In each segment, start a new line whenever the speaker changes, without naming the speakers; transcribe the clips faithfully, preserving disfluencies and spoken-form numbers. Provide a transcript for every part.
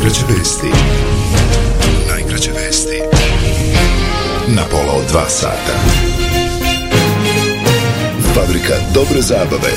Najkraće vesti. Najkraće vesti. Na pola od dva sata. Fabrika dobre zabave.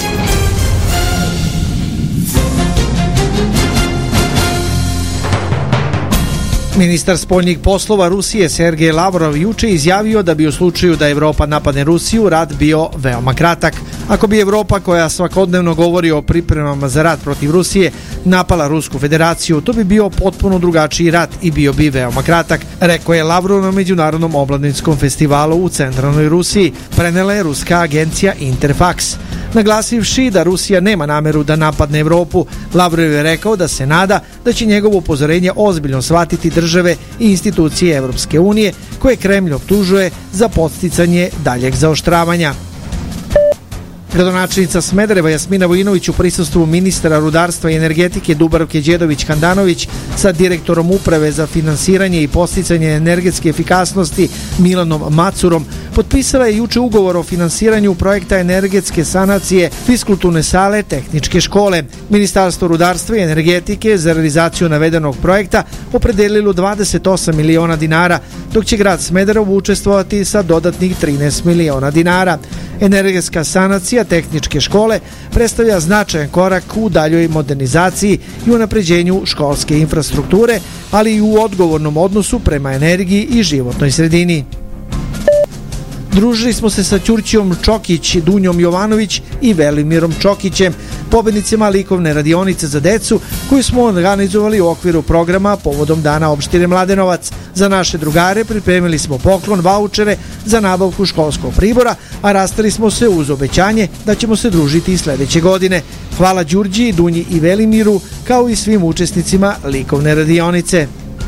Ministar spoljnih poslova Rusije Sergej Lavrov juče izjavio da bi u slučaju da Evropa napadne Rusiju rat bio veoma kratak. Ako bi Evropa, koja svakodnevno govori o pripremama za rat protiv Rusije, napala Rusku federaciju, to bi bio potpuno drugačiji rat i bio bi veoma kratak, rekao je Lavrov na Međunarodnom omladinskom festivalu u centralnoj Rusiji, prenela je ruska agencija Interfax. Naglasivši da Rusija nema nameru da napadne Evropu, Lavrov je rekao da se nada da će njegovo upozorenje ozbiljno shvatiti države i institucije Evropske unije, koje Kremlj optužuje za podsticanje daljeg zaoštravanja. Gradonačelnica Smedereva Jasmina Vojinović u prisustvu ministra rudarstva i energetike Dubravke Đedović-Handanović sa direktorom uprave za finansiranje i podsticanje energetske efikasnosti Milanom Macurom potpisala je juče ugovor o finansiranju projekta energetske sanacije fiskulturne sale tehničke škole. Ministarstvo rudarstva i energetike za realizaciju navedenog projekta opredelilo dvadeset osam miliona dinara, dok će grad Smederevo učestvovati sa dodatnih trinaest miliona dinara. Energetska sanacija tehničke škole predstavlja značajan korak u daljoj modernizaciji i unapređenju školske infrastrukture, ali i u odgovornom odnosu prema energiji i životnoj sredini. Družili smo se sa Ćurćijom Čokić, Dunjom Jovanović i Velimirom Čokićem, pobednicima likovne radionice za decu koju smo organizovali u okviru programa povodom Dana opštine Mladenovac. Za naše drugare pripremili smo poklon, vaučere za nabavku školskog pribora, a rastali smo se uz obećanje da ćemo se družiti i sledeće godine. Hvala Đurđiji, Dunji i Velimiru, kao i svim učesnicima likovne radionice.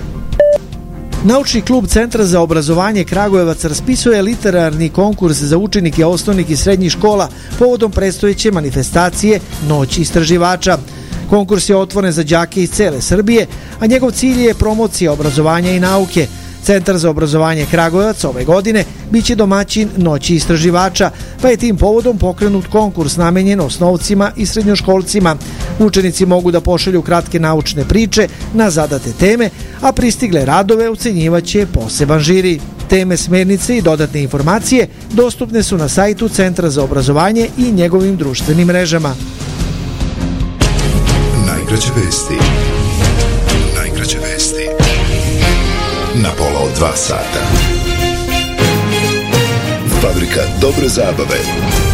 Naučni klub Centra za obrazovanje Kragujevac raspisuje literarni konkurs za učenike osnovnih i srednjih škola povodom predstojeće manifestacije Noć istraživača. Konkurs je otvoren za đake iz cele Srbije, a njegov cilj je promocija obrazovanja i nauke. Centar za obrazovanje Kragujevac ove godine biće domaćin Noći istraživača, pa je tim povodom pokrenut konkurs namenjen osnovcima i srednjoškolcima. Učenici mogu da pošalju kratke naučne priče na zadate teme, a pristigle radove ocenjivaće poseban žiri. Teme, smernice i dodatne informacije dostupne su na sajtu Centra za obrazovanje i njegovim društvenim mrežama.
Najkraće vesti. Najkraće vesti. Na pola od dva sata. Fabrika dobre zabave.